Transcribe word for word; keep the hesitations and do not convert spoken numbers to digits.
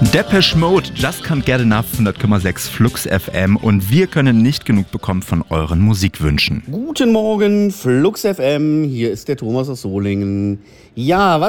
Depeche Mode, Just Can't Get Enough, hundert Komma sechs Flux F M und wir können nicht genug bekommen von euren Musikwünschen. Guten Morgen, Flux F M, hier ist der Thomas aus Solingen. Ja, was